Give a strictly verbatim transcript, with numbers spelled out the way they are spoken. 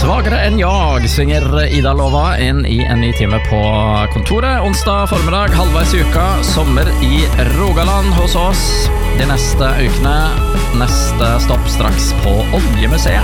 Svagere enn jag synger Ida Lova inn i en ny time på kontoret. Onsdag formiddag, halvveis i uka, sommer i Rogaland hos oss. De neste ukene, neste stopp straks på Oljemuseet.